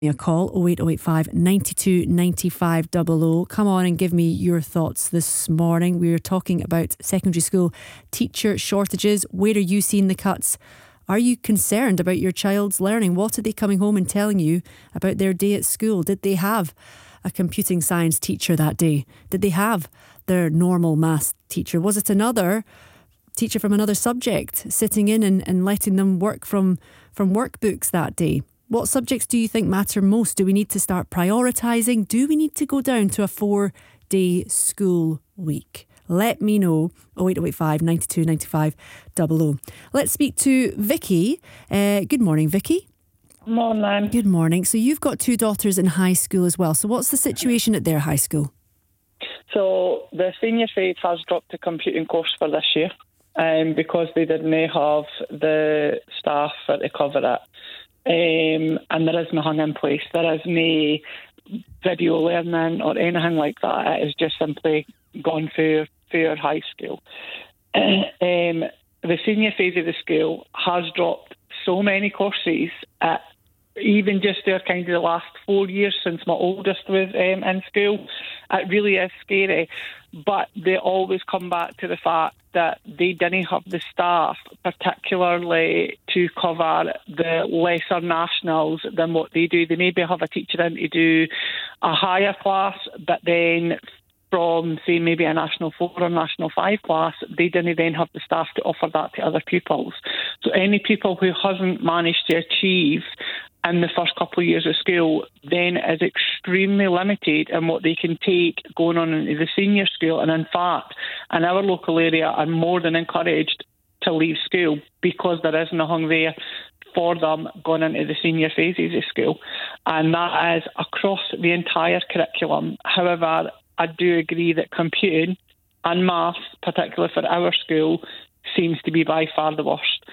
A call 08085 92 95 00. Come on and give me your thoughts this morning. We're talking about secondary school teacher shortages. Where are you seeing the cuts? Are you concerned about your child's learning? What are they coming home and telling you about their day at school? Did they have a computing science teacher that day? Did they have their normal maths teacher? Was it another teacher from another subject sitting in and letting them work from workbooks that day? What subjects do you think matter most? Do we need to start prioritising? Do we need to go down to a 4-day school week? Let me know. 08085 92 95 00. Let's speak to Vicky. Good morning, Vicky. Morning. Good morning. So you've got 2 daughters in high school as well. So what's the situation at their high school? So the senior phase has dropped the computing course for this year because they didn't have the staff to cover it. And there is nothing in place. There is no video learning or anything like that. It is just simply gone for high school. The senior phase of the school has dropped so many courses, even just their kind of the last 4 years since my oldest was in school. It really is scary. But they always come back to the fact that they didn't have the staff, particularly to cover the lesser nationals than what they do. They maybe have a teacher in to do a higher class, but then from, say, maybe a National 4 or National 5 class, they didn't then have the staff to offer that to other pupils. So any pupil who hasn't managed to achieve in the first couple of years of school then is extremely limited in what they can take going on into the senior school. And in fact, in our local area, are more than encouraged to leave school because there is nothing there for them going into the senior phases of school. And that is across the entire curriculum. However, I do agree that computing and maths, particularly for our school, seems to be by far the worst.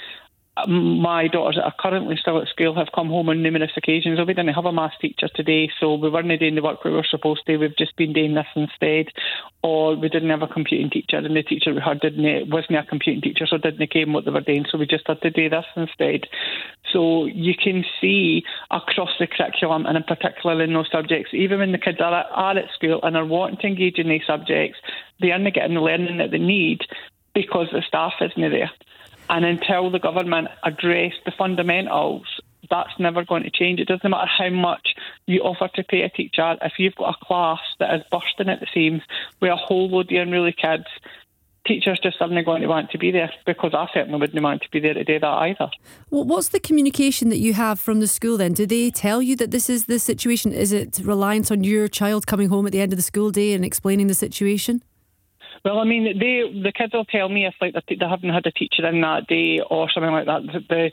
My daughters that are currently still at school have come home on numerous occasions. We didn't have a maths teacher today, so we weren't doing the work we were supposed to. We've just been doing this instead. Or we didn't have a computing teacher, and the teacher we had wasn't a computing teacher, so didn't care what they were doing, so we just had to do this instead. So you can see across the curriculum, and in particular in those subjects, even when the kids are at school and are wanting to engage in these subjects, they aren't getting the learning that they need because the staff isn't there. And until the government address the fundamentals, that's never going to change. It doesn't matter how much you offer to pay a teacher. If you've got a class that is bursting at the seams with a whole load of unruly kids, teachers just aren't going to want to be there, because I certainly wouldn't want to be there to do that either. Well, what's the communication that you have from the school then? Do they tell you that this is the situation? Is it reliant on your child coming home at the end of the school day and explaining the situation? Well, I mean, the kids will tell me if they haven't had a teacher in that day or something like that.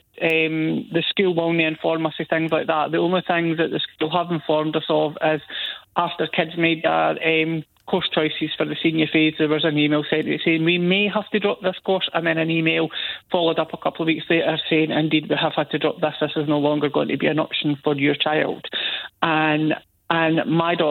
The school will inform us of things like that. The only things that the school have informed us of is after kids made their course choices for the senior phase, there was an email sent saying we may have to drop this course, and then an email followed up a couple of weeks later saying indeed we have had to drop this. This is no longer going to be an option for your child. And my daughter